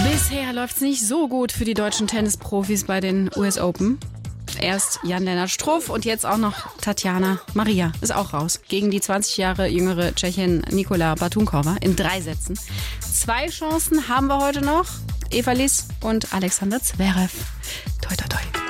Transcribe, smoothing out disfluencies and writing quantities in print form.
Bisher läuft's nicht so gut für die deutschen Tennisprofis bei den US Open. Erst Jan-Lennart Struff und jetzt auch noch Tatjana Maria ist auch raus. Gegen die 20 Jahre jüngere Tschechin Nikola Batunkova in 3 Sätzen. 2 Chancen haben wir heute noch. Eva Liss und Alexander Zverev. Toi, toi, toi.